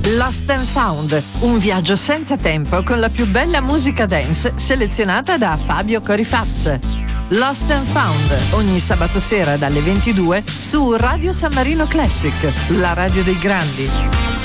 Lost and Found, un viaggio senza tempo con la più bella musica dance selezionata da Fabio Corifaz. Lost and Found, ogni sabato sera dalle 22 su Radio San Marino Classic, la radio dei grandi.